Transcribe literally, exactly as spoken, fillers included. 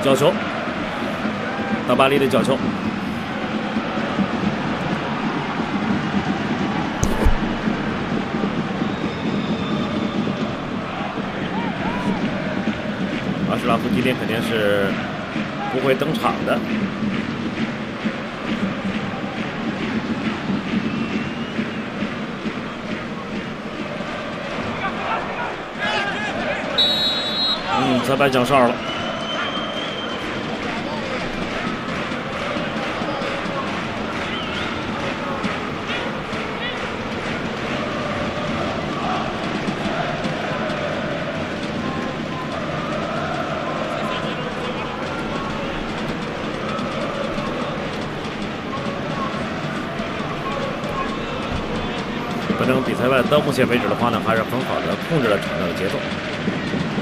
角球，大巴黎的角球。阿什拉夫今天肯定是不会登场的。嗯，裁判响哨了。反正比赛外到目前为止的话呢，还是很好的控制了场上的节奏。